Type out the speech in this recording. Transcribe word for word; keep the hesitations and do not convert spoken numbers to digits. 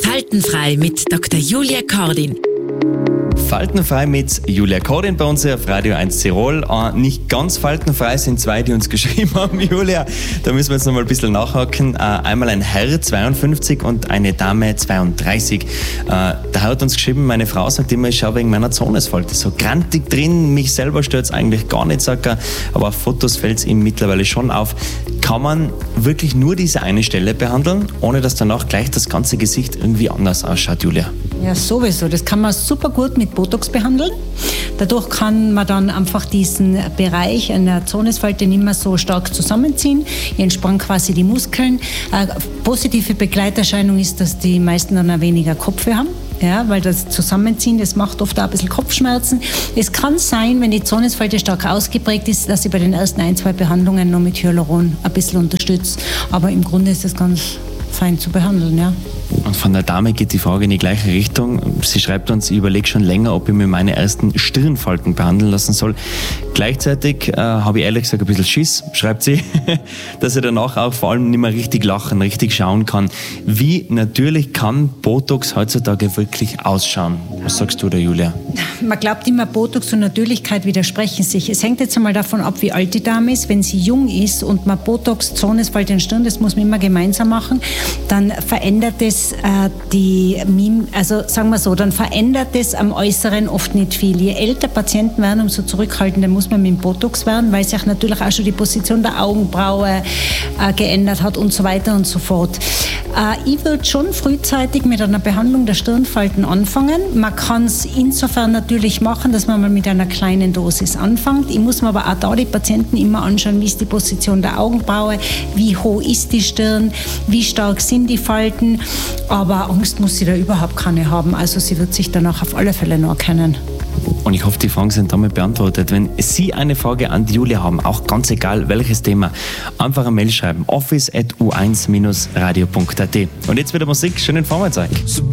Faltenfrei mit Doktor Julia Kordin. Faltenfrei mit Julia Kordin bei uns auf Radio eins Tirol. Äh, nicht ganz faltenfrei sind zwei, die uns geschrieben haben, Julia. Da müssen wir jetzt noch mal ein bisschen nachhaken. Äh, einmal ein Herr, zweiundfünfzig, und eine Dame, zweiunddreißig. Äh, der Herr hat uns geschrieben, meine Frau sagt immer, ich schaue wegen meiner Zornesfalte so grantig drin. Mich selber stört es eigentlich gar nicht, sagt er. Aber auf Fotos fällt es ihm mittlerweile schon auf. Kann man wirklich nur diese eine Stelle behandeln, ohne dass danach gleich das ganze Gesicht irgendwie anders ausschaut, Julia? Ja, sowieso. Das kann man super gut mit Botox behandeln. Dadurch kann man dann einfach diesen Bereich in der Zornesfalte nicht mehr so stark zusammenziehen. Hier entspannen quasi die Muskeln. Eine positive Begleiterscheinung ist, dass die meisten dann auch weniger Kopfweh haben. Ja, weil das Zusammenziehen, das macht oft auch ein bisschen Kopfschmerzen. Es kann sein, wenn die Zornesfalte stark ausgeprägt ist, dass sie bei den ersten ein, zwei Behandlungen nur mit Hyaluron ein bisschen unterstützt. Aber im Grunde ist das ganz fein zu behandeln, ja. Und von der Dame geht die Frage in die gleiche Richtung. Sie schreibt uns, ich überlege schon länger, ob ich mir meine ersten Stirnfalten behandeln lassen soll. Gleichzeitig äh, habe ich ehrlich gesagt ein bisschen Schiss, schreibt sie, dass ich danach auch vor allem nicht mehr richtig lachen, richtig schauen kann. Wie natürlich kann Botox heutzutage wirklich ausschauen? Was sagst du da, Julia? Man glaubt immer, Botox und Natürlichkeit widersprechen sich. Es hängt jetzt einmal davon ab, wie alt die Dame ist. Wenn sie jung ist und man Botox, Zornesfalte in Stirn, das muss man immer gemeinsam machen, dann verändert es die Mim, also sagen wir so, dann verändert es am Äußeren oft nicht viel. Je älter Patienten werden, umso zurückhaltender muss man mit dem Botox werden, weil sich natürlich auch schon die Position der Augenbraue äh, geändert hat und so weiter und so fort. Äh, ich würde schon frühzeitig mit einer Behandlung der Stirnfalten anfangen. Man kann es insofern natürlich machen, dass man mal mit einer kleinen Dosis anfängt. Ich muss mir aber auch da die Patienten immer anschauen, wie ist die Position der Augenbraue, wie hoch ist die Stirn, wie stark sind die Falten. Aber Angst muss sie da überhaupt keine haben. Also sie wird sich danach auf alle Fälle noch erkennen. Und ich hoffe, die Fragen sind damit beantwortet. Wenn Sie eine Frage an die Julia haben, auch ganz egal welches Thema, einfach eine Mail schreiben. office at u eins radio punkt a t. Und jetzt wieder Musik. Schönen Vormittag.